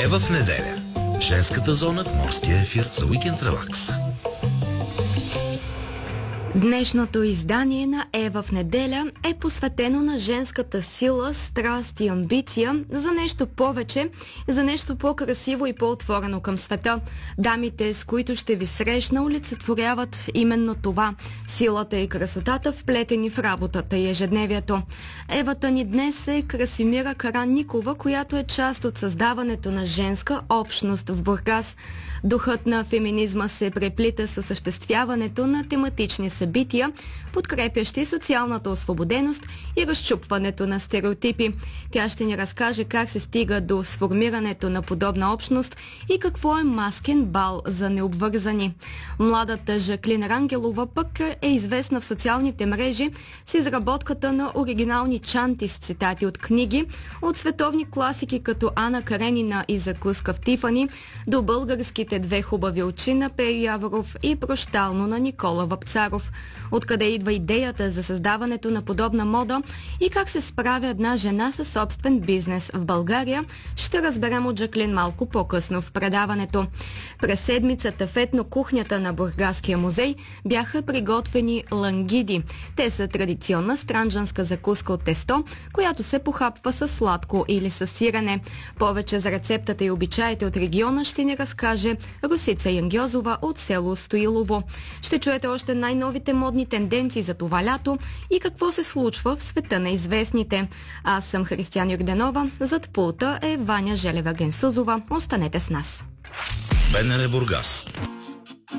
Ева в неделя. Женската зона в морския ефир за уикенд релакс. Днешното издание на Ева в неделя е посветено на женската сила, страст и амбиция за нещо повече, за нещо по-красиво и по-отворено към света. Дамите, с които ще ви срещна, олицетворяват именно това – силата и красотата, вплетени в работата и ежедневието. Евата ни днес е Красимира Караникова, която е част от създаването на женска общност в Бургас. Духът на феминизма се преплита с осъществяването на тематични събития, подкрепящи социалната освободеност и разчупването на стереотипи. Тя ще ни разкаже как се стига до сформирането на подобна общност и какво е маскен бал за необвързани. Младата Жаклин Рангелова пък е известна в социалните мрежи с изработката на оригинални чанти с цитати от книги, от световни класики като Ана Каренина и Закуска в Тифани до българските Две хубави очи на Пейо Яворов и Прощално на Никола Вапцаров. Откъде идва идеята за създаването на подобна мода и как се справя една жена със собствен бизнес в България, ще разберем от Жаклин малко по-късно в предаването. През седмицата в етнокухнята на Бургаския музей бяха приготвени лангиди. Те са традиционна странджанска закуска от тесто, която се похапва с сладко или с сирене. Повече за рецептата и обичаите от региона ще ни разкаже Русица Янгьозова от село Стоилово. Ще чуете още най-новите модни тенденции за това лято и какво се случва в света на известните. Аз съм Християн Юрденова, зад пулта е Ваня Желева Генсузова. Останете с нас. БНР Бургас.